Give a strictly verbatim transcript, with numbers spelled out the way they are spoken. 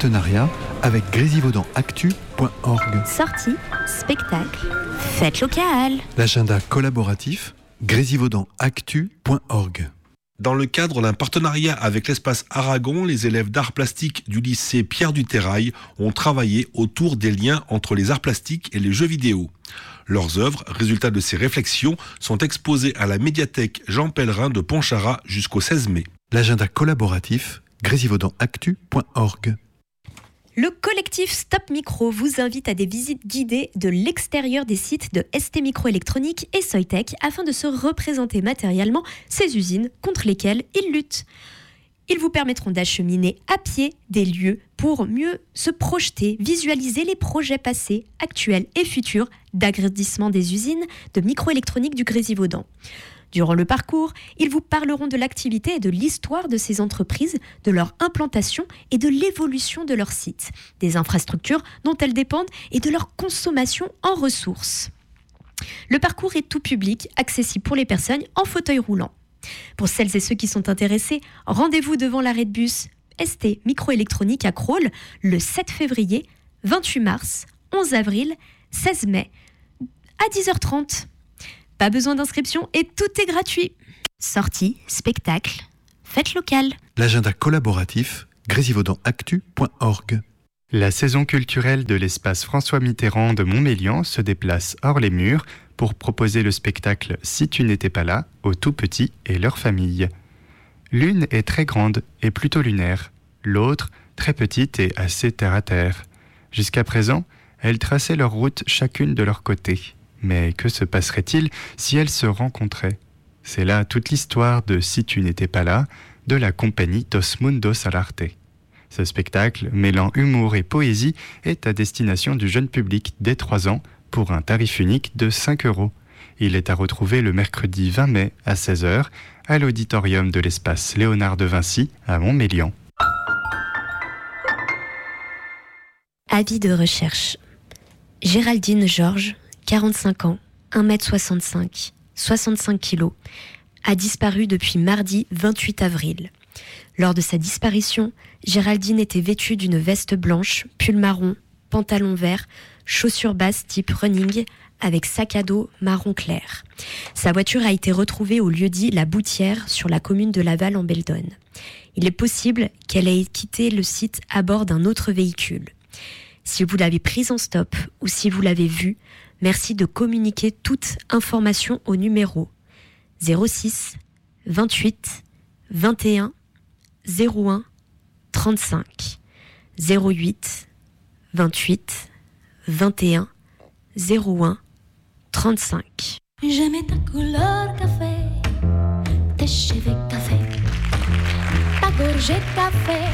partenariat avec grésivaudan actu point org. Sortie, spectacle, fête locale. L'agenda collaboratif grésivaudan actu point org. Dans le cadre d'un partenariat avec l'Espace Aragon, les élèves d'arts plastiques du lycée Pierre du Terrail ont travaillé autour des liens entre les arts plastiques et les jeux vidéo. Leurs œuvres, résultats de ces réflexions, sont exposées à la médiathèque Jean Pellerin de Pontcharrat jusqu'au seize mai. L'agenda collaboratif grésivaudan actu point org. Le collectif Stop Micro vous invite à des visites guidées de l'extérieur des sites de S T Microélectronique et Soitec afin de se représenter matériellement ces usines contre lesquelles ils luttent. Ils vous permettront d'acheminer à pied des lieux pour mieux se projeter, visualiser les projets passés, actuels et futurs d'agrandissement des usines de microélectronique du Grésivaudan. Durant le parcours, ils vous parleront de l'activité et de l'histoire de ces entreprises, de leur implantation et de l'évolution de leur site, des infrastructures dont elles dépendent et de leur consommation en ressources. Le parcours est tout public, accessible pour les personnes en fauteuil roulant. Pour celles et ceux qui sont intéressés, rendez-vous devant l'arrêt de bus S T Microélectronique à Crolles le sept février, vingt-huit mars, onze avril, seize mai à dix heures trente. Pas besoin d'inscription et tout est gratuit. Sortie, spectacle, fête locale. L'agenda collaboratif grésivaudan actu point org. La saison culturelle de l'espace François Mitterrand de Montmélian se déplace hors les murs pour proposer le spectacle « Si tu n'étais pas là » aux tout-petits et leurs familles. L'une est très grande et plutôt lunaire, l'autre très petite et assez terre-à-terre. Jusqu'à présent, elles traçaient leur route chacune de leur côté. Mais que se passerait-il si elles se rencontraient ? C'est là toute l'histoire de « Si tu n'étais pas là » de la compagnie Dos Mundos à l'Arte. Ce spectacle, mêlant humour et poésie, est à destination du jeune public dès trois ans pour un tarif unique de cinq euros. Il est à retrouver le mercredi vingt mai à seize heures à l'auditorium de l'espace Léonard de Vinci à Montmélian. Avis de recherche. Géraldine Georges, quarante-cinq ans, un mètre soixante-cinq, soixante-cinq kilos, a disparu depuis mardi vingt-huit avril. Lors de sa disparition, Géraldine était vêtue d'une veste blanche, pull marron, pantalon vert, chaussures basses type running, avec sac à dos marron clair. Sa voiture a été retrouvée au lieu-dit La Boutière, sur la commune de Laval en Beldonne. Il est possible qu'elle ait quitté le site à bord d'un autre véhicule. Si vous l'avez prise en stop ou si vous l'avez vue, merci de communiquer toute information au numéro zéro six vingt-huit vingt et un zéro un trente-cinq, zéro huit vingt-huit vingt et un zéro un trente-cinq. J'aimais ta couleur café, tes cheveux café, ta gorge café.